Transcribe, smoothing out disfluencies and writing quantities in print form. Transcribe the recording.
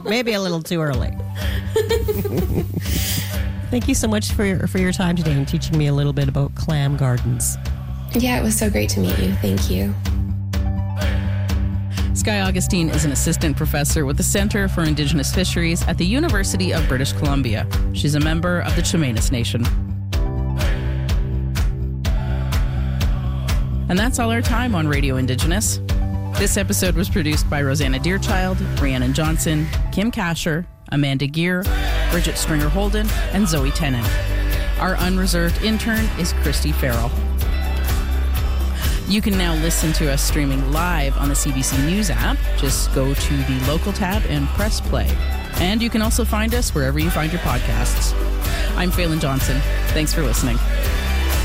maybe a little too early. Thank you so much for your time today and teaching me a little bit about clam gardens. Yeah, it was so great to meet you. Thank you. Skye Augustine is an assistant professor with the Centre for Indigenous Fisheries at the University of British Columbia. She's a member of the Chemainus Nation. And that's all our time on Radio Indigenous. This episode was produced by Rosanna Deerchild, Rhiannon Johnson, Kim Kasher, Amanda Gear, Bridget Stringer-Holden, and Zoe Tennant. Our unreserved intern is Christy Farrell. You can now listen to us streaming live on the CBC News app. Just go to the local tab and press play. And you can also find us wherever you find your podcasts. I'm Phelan Johnson. Thanks for listening.